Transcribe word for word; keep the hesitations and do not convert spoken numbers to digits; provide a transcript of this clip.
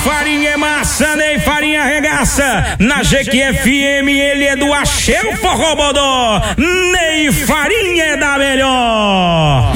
Farinha é massa, Ney Farinha arregaça. Na G Q F M ele é do Axé, o Forró Bodó. Ney Farinha é da melhor.